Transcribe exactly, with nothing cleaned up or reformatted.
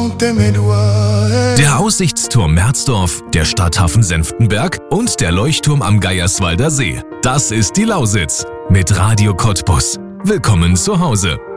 compter mes doigts. Hey. Der Aussichtsturm Merzdorf, der Stadthafen Senftenberg und der Leuchtturm am Geierswalder See. Das ist die Lausitz mit Radio Cottbus. Willkommen zu Hause.